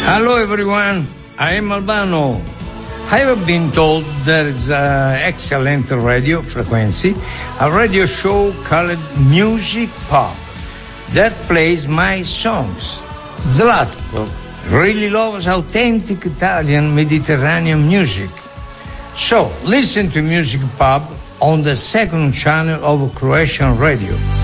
Hello everyone, I am Albano. I have been told there is an excellent radio frequency, a radio show called Music Pop that plays my songs. Zlatko really loves authentic Italian Mediterranean music. So listen to Music Pop on the second channel of Croatian radio.